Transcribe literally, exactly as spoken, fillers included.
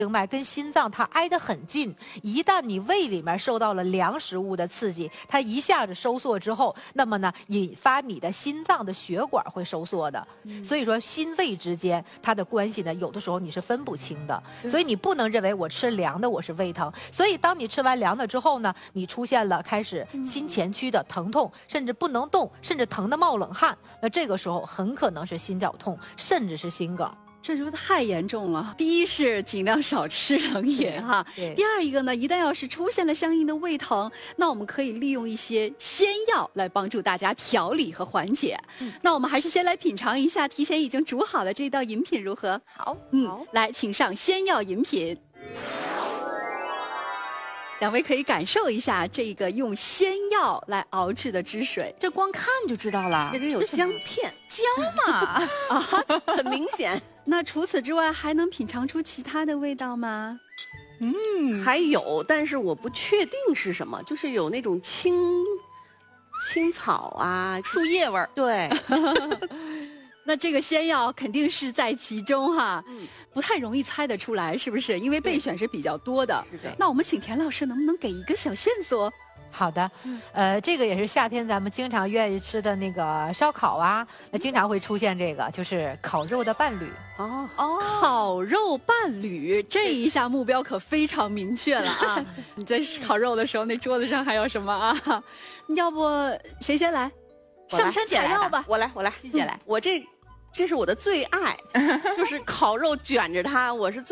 静脉跟心脏它挨得很近，一旦你胃里面受到了凉食物的刺激，它一下子收缩之后，那么呢，引发你的心脏的血管会收缩的。嗯、所以说，心胃之间它的关系呢，有的时候你是分不清的。所以你不能认为我吃凉的我是胃疼。所以当你吃完凉的之后呢，你出现了开始心前区的疼痛，甚至不能动，甚至疼得冒冷汗，那这个时候很可能是心绞痛，甚至是心梗。 这是不是太严重了？第一是尽量少吃冷饮哈，第二一个呢，一旦要是出现了相应的胃疼，那我们可以利用一些仙药来帮助大家调理和缓解。嗯、那我们还是先来品尝一下提前已经煮好的这道饮品如何？ 好， 嗯， 好来，请上仙药饮品。两位可以感受一下这个用仙药来熬制的汁水， 这光看就知道了。 这里有姜片， 姜嘛，啊，很明显。 那除此之外，还能品尝出其他的味道吗？ 嗯，还有，但是我不确定是什么，就是有那种青青草啊、 树叶味儿。 对。 那这个仙药肯定是在其中哈， 嗯， 不太容易猜得出来，是不是？因为备选是比较多的。 是的。 那我们请田老师能不能给一个小线索？ 好的，呃，这个也是夏天咱们经常愿意吃的那个烧烤啊，那经常会出现这个，就是烤肉的伴侣。 哦哦，烤肉伴侣，这一下目标可非常明确了啊！你在烤肉的时候，那桌子上还有什么啊？要不谁先来？上山采药吧。 我来，我来， 谢谢来。 我这这是我的最爱，就是烤肉卷着它，我是最。